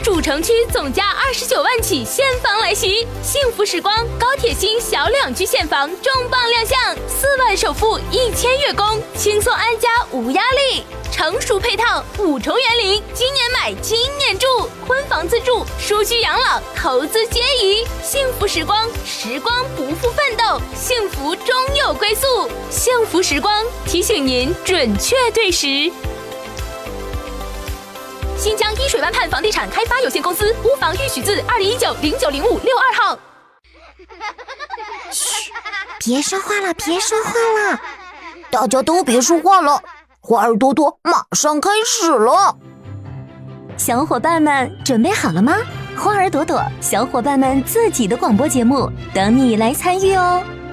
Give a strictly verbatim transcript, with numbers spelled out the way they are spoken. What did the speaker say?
主城区总价二十九万起现房来袭，幸福时光高铁新小两居现房重磅亮相，四万首付一千月供，轻松安家无压力，成熟配套五重园林，今年买今年住，婚房自住，舒居养老，投资皆宜。幸福时光，时光不负奋斗，幸福终有归宿。幸福时光提醒您准确对时。新疆依水湾畔房地产开发有限公司屋房预许字二零一九零九零五六二号。 嘘，别说话了，别说话了，大家都别说话了，花儿多多马上开始了。 小伙伴们准备好了吗？花儿朵朵，小伙伴们自己的广播节目，等你来参与哦。